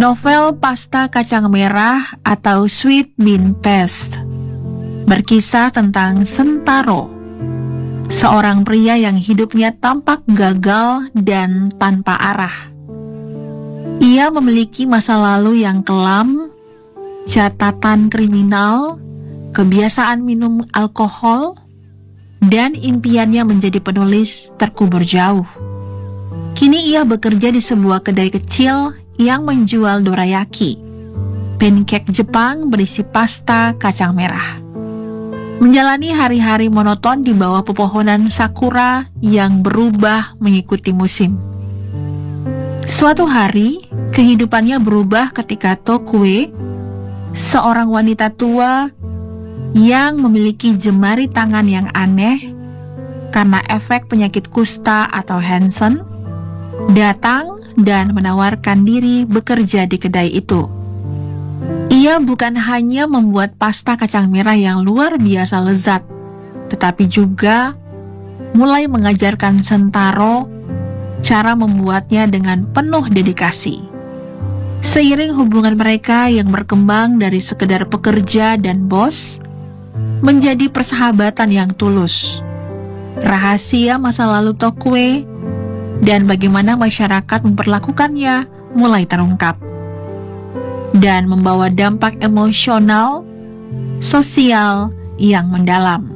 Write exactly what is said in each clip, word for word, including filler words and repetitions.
Novel Pasta Kacang Merah atau Sweet Bean Paste berkisah tentang Sentaro, seorang pria yang hidupnya tampak gagal dan tanpa arah. Ia memiliki masa lalu yang kelam, catatan kriminal, kebiasaan minum alkohol, dan impiannya menjadi penulis terkubur jauh. Kini ia bekerja di sebuah kedai kecil yang menjual dorayaki, pancake Jepang berisi pasta kacang merah. Menjalani hari-hari monoton di bawah pepohonan sakura yang berubah mengikuti musim. Suatu hari, kehidupannya berubah ketika Tokue, seorang wanita tua yang memiliki jemari tangan yang aneh karena efek penyakit kusta atau Hansen, datang dan menawarkan diri bekerja di kedai itu. Ia bukan hanya membuat pasta kacang merah yang luar biasa lezat, tetapi juga mulai mengajarkan Sentaro cara membuatnya dengan penuh dedikasi. Seiring hubungan mereka yang berkembang dari sekedar pekerja dan bos menjadi persahabatan yang tulus, rahasia masa lalu Tokue dan bagaimana masyarakat memperlakukannya mulai terungkap dan membawa dampak emosional, sosial yang mendalam.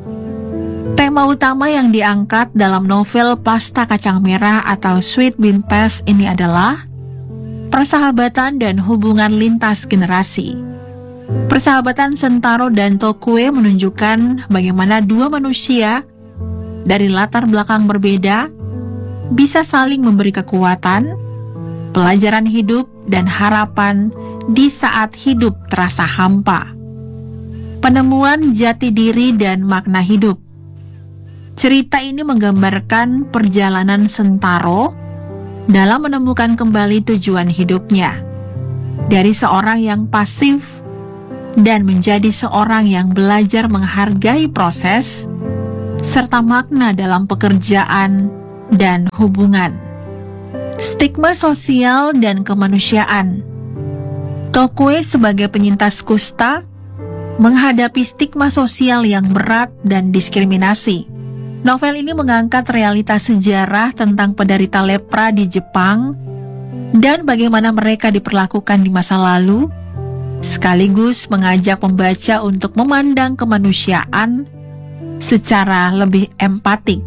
Tema utama yang diangkat dalam novel Pasta Kacang Merah atau Sweet Bean Paste ini adalah persahabatan dan hubungan lintas generasi. Persahabatan Sentaro dan Tokue menunjukkan bagaimana dua manusia dari latar belakang berbeda bisa saling memberi kekuatan, pelajaran hidup, dan harapan di saat hidup terasa hampa. Penemuan jati diri dan makna hidup. Cerita ini menggambarkan perjalanan Sentaro dalam menemukan kembali tujuan hidupnya, dari seorang yang pasif dan menjadi seorang yang belajar menghargai proses serta makna dalam pekerjaan dan hubungan. Stigma sosial dan kemanusiaan. Tokue sebagai penyintas kusta menghadapi stigma sosial yang berat dan diskriminasi. Novel ini mengangkat realitas sejarah tentang penderita lepra di Jepang dan bagaimana mereka diperlakukan di masa lalu, sekaligus mengajak pembaca untuk memandang kemanusiaan secara lebih empatik.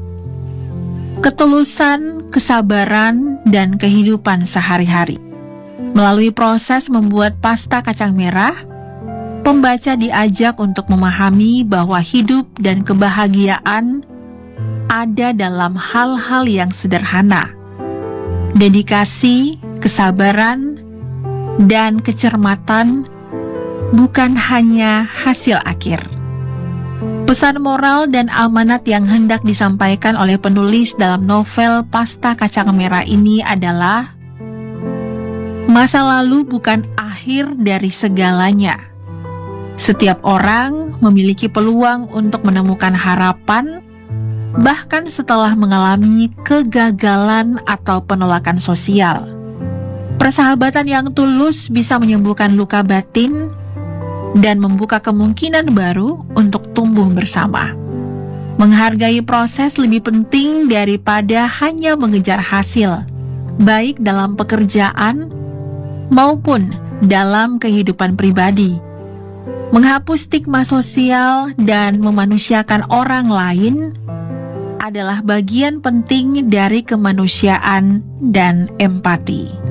Ketulusan, kesabaran, dan kehidupan sehari-hari. Melalui proses membuat pasta kacang merah, pembaca diajak untuk memahami bahwa hidup dan kebahagiaan ada dalam hal-hal yang sederhana. Dedikasi, kesabaran, dan kecermatan bukan hanya hasil akhir. Pesan moral dan amanat yang hendak disampaikan oleh penulis dalam novel Pasta Kacang Merah ini adalah masa lalu bukan akhir dari segalanya. Setiap orang memiliki peluang untuk menemukan harapan, bahkan setelah mengalami kegagalan atau penolakan sosial. Persahabatan yang tulus bisa menyembuhkan luka batin dan membuka kemungkinan baru untuk tumbuh bersama. Menghargai proses lebih penting daripada hanya mengejar hasil, baik dalam pekerjaan maupun dalam kehidupan pribadi. Menghapus stigma sosial dan memanusiakan orang lain adalah bagian penting dari kemanusiaan dan empati.